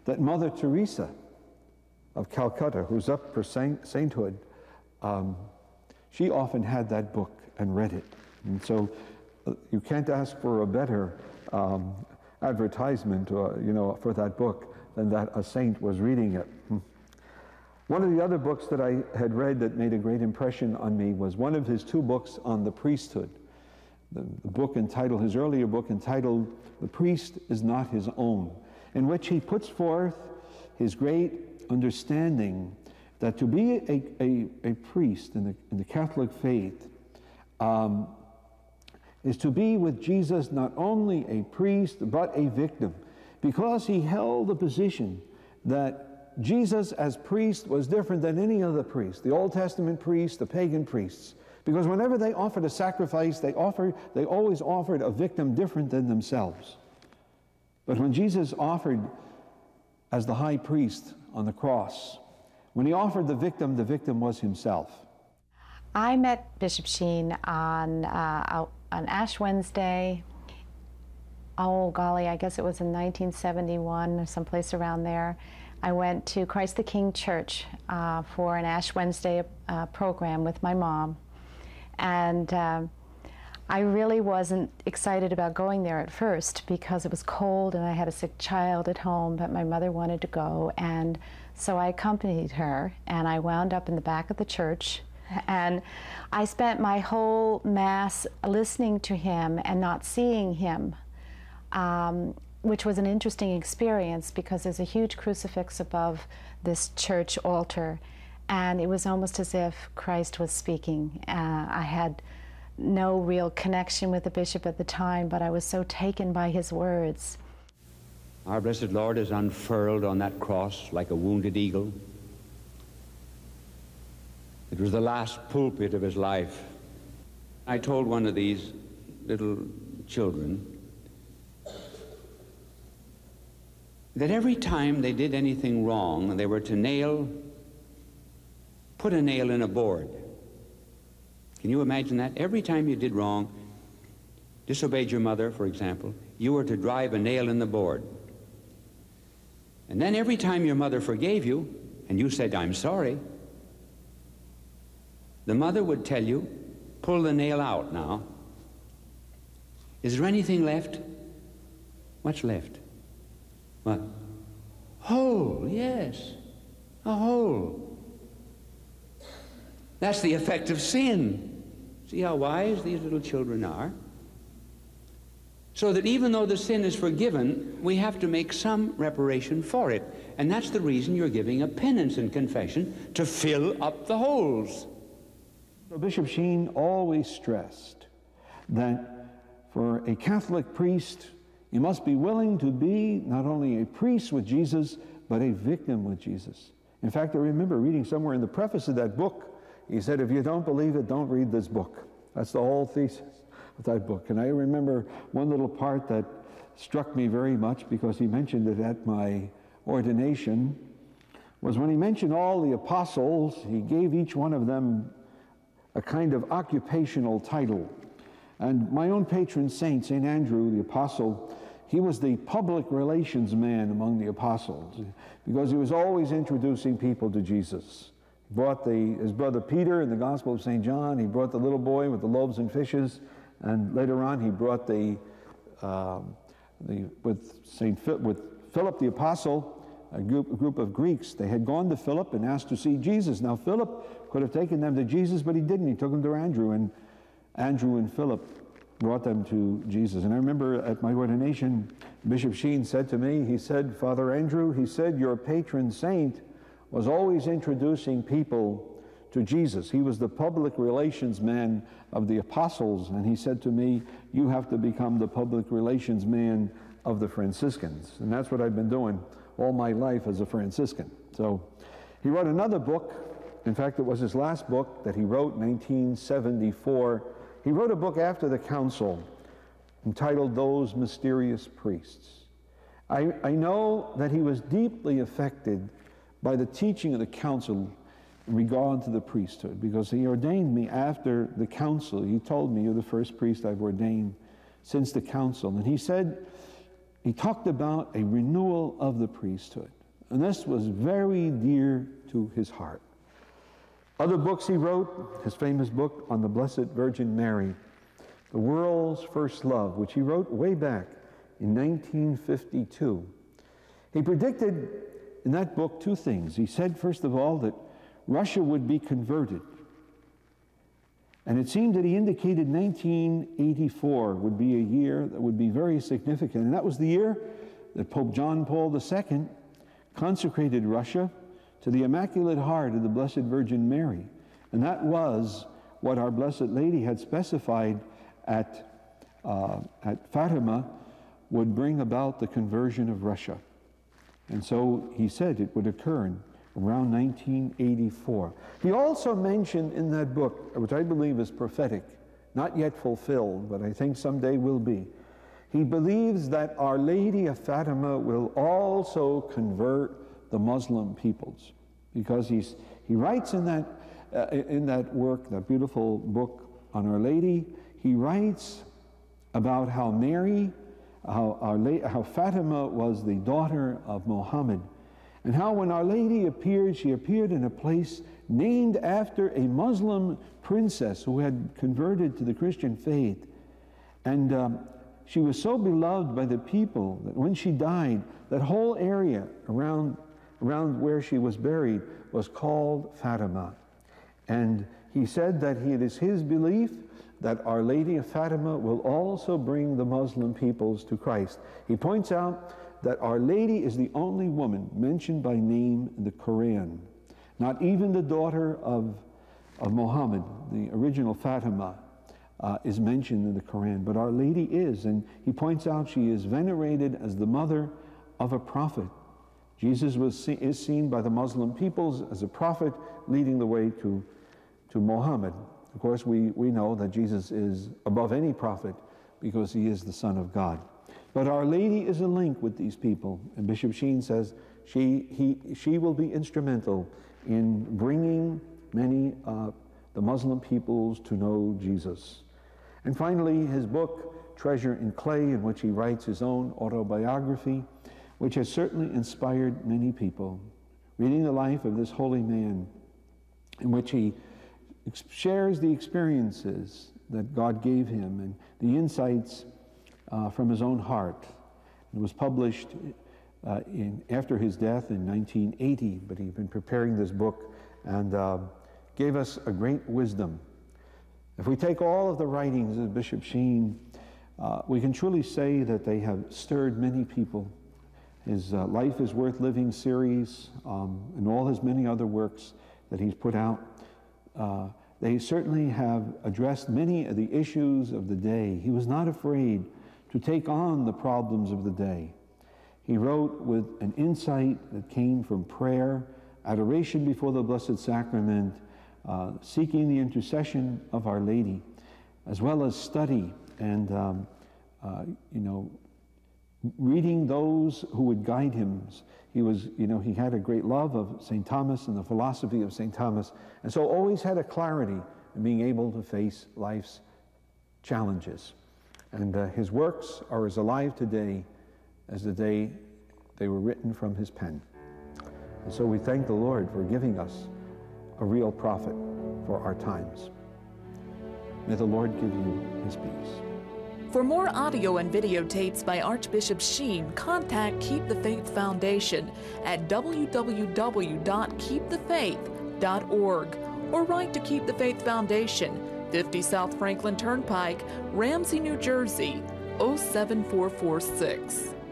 that Mother Teresa of Calcutta, who's up for sainthood, she often had that book and read it. And so you can't ask for a better advertisement, for that book than that a saint was reading it. One of the other books that I had read that made a great impression on me was one of his 2 books on the priesthood. The book entitled, his earlier book entitled, "The Priest is Not His Own," in which he puts forth his great understanding that to be a priest in the Catholic faith is to be with Jesus not only a priest, but a victim, because he held the position that Jesus as priest was different than any other priest, the Old Testament priests, the pagan priests, because whenever they offered a sacrifice, they always offered a victim different than themselves. But when Jesus offered as the high priest on the cross, when he offered the victim was himself. I met Bishop Sheen on Ash Wednesday. Oh golly, I guess it was in 1971 or someplace around there. I went to Christ the King Church for an Ash Wednesday program with my mom, and I really wasn't excited about going there at first because it was cold and I had a sick child at home, but my mother wanted to go, and so I accompanied her, and I wound up in the back of the church, and I spent my whole Mass listening to him and not seeing him, which was an interesting experience because there's a huge crucifix above this church altar, and it was almost as if Christ was speaking. I had no real connection with the bishop at the time, but I was so taken by his words. Our blessed Lord is unfurled on that cross like a wounded eagle. It was the last pulpit of his life. I told one of these little children that every time they did anything wrong, they were to put a nail in a board. Can you imagine that? Every time you did wrong, disobeyed your mother, for example, you were to drive a nail in the board. And then every time your mother forgave you, and you said, "I'm sorry," the mother would tell you, "Pull the nail out now. Is there anything left?" What's left? What? Hole, yes, a hole. That's the effect of sin. See how wise these little children are? So that even though the sin is forgiven, we have to make some reparation for it. And that's the reason you're giving a penance and confession, to fill up the holes. So Bishop Sheen always stressed that for a Catholic priest, you must be willing to be not only a priest with Jesus, but a victim with Jesus. In fact, I remember reading somewhere in the preface of that book, he said, "If you don't believe it, don't read this book." That's the whole thesis of that book. And I remember one little part that struck me very much because he mentioned it at my ordination, was when he mentioned all the apostles, he gave each one of them a kind of occupational title. And my own patron saint, St. Andrew, the apostle, he was the public relations man among the apostles because he was always introducing people to Jesus. He brought his brother Peter in the Gospel of St. John. He brought the little boy with the loaves and fishes, and later on he brought with Philip the apostle, a group of Greeks. They had gone to Philip and asked to see Jesus. Now Philip could have taken them to Jesus, but he didn't. He took them to Andrew, and Andrew and Philip brought them to Jesus. And I remember at my ordination, Bishop Sheen said to me, he said, "Father Andrew," he said, "your patron saint was always introducing people to Jesus. He was the public relations man of the apostles." And he said to me, "You have to become the public relations man of the Franciscans." And that's what I've been doing all my life as a Franciscan. So he wrote another book. In fact, it was his last book that he wrote in 1974. He wrote a book after the council entitled "Those Mysterious Priests." I know that he was deeply affected by the teaching of the council in regard to the priesthood, because he ordained me after the council. He told me, "You're the first priest I've ordained since the council." And he said, he talked about a renewal of the priesthood. And this was very dear to his heart. Other books he wrote, his famous book on the Blessed Virgin Mary, The World's First Love, which he wrote way back in 1952. He predicted in that book two things. He said, first of all, that Russia would be converted. And it seemed that he indicated 1984 would be a year that would be very significant. And that was the year that Pope John Paul II consecrated Russia to the Immaculate Heart of the Blessed Virgin Mary. And that was what Our Blessed Lady had specified at Fatima would bring about the conversion of Russia. And so he said it would occur in around 1984. He also mentioned in that book, which I believe is prophetic, not yet fulfilled, but I think someday will be, he believes that Our Lady of Fatima will also convert the Muslim peoples, because he writes in that work, that beautiful book on Our Lady, he writes about how Mary, how Fatima was the daughter of Muhammad, and how when Our Lady appeared, she appeared in a place named after a Muslim princess who had converted to the Christian faith. And she was so beloved by the people that when she died, that whole area around where she was buried was called Fatima. And he said that it is his belief that Our Lady of Fatima will also bring the Muslim peoples to Christ. He points out that Our Lady is the only woman mentioned by name in the Quran. Not even the daughter of Muhammad, the original Fatima, is mentioned in the Quran, but Our Lady is, and he points out she is venerated as the mother of a prophet. Jesus is seen by the Muslim peoples as a prophet leading the way to Muhammad. Of course, we know that Jesus is above any prophet because he is the Son of God. But Our Lady is a link with these people, and Bishop Sheen says she will be instrumental in bringing many the Muslim peoples to know Jesus. And finally, his book, Treasure in Clay, in which he writes his own autobiography, which has certainly inspired many people. Reading the life of this holy man, in which he shares the experiences that God gave him and the insights from his own heart. It was published after his death in 1980, but he'd been preparing this book and gave us a great wisdom. If we take all of the writings of Bishop Sheen, we can truly say that they have stirred many people. His Life is Worth Living series and all his many other works that he's put out, they certainly have addressed many of the issues of the day. He was not afraid to take on the problems of the day. He wrote with an insight that came from prayer, adoration before the Blessed Sacrament, seeking the intercession of Our Lady, as well as study and, reading those who would guide him. He had a great love of St. Thomas and the philosophy of St. Thomas, and so always had a clarity in being able to face life's challenges. And his works are as alive today as the day they were written from his pen. And so we thank the Lord for giving us a real prophet for our times. May the Lord give you his peace. For more audio and videotapes by Archbishop Sheen, contact Keep the Faith Foundation at www.keepthefaith.org or write to Keep the Faith Foundation, 50 South Franklin Turnpike, Ramsey, New Jersey, 07446.